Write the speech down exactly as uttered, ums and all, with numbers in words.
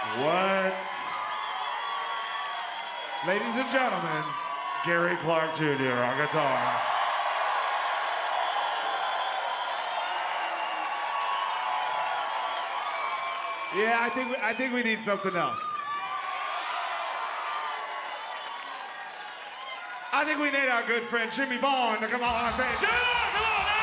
What? Ladies and gentlemen, Gary Clark Junior on guitar. Yeah, I think we, I think we need something else. I think we need our good friend Jimmy Vaughn to come on and say, Jimmy, come on!